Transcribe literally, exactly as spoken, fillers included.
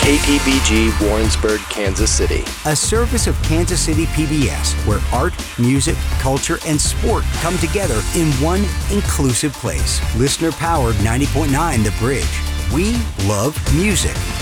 K P B G Warrensburg, Kansas City. A service of Kansas City P B S, where art, music, culture, and sport come together in one inclusive place. Listener-powered ninety point nine The Bridge. We love music.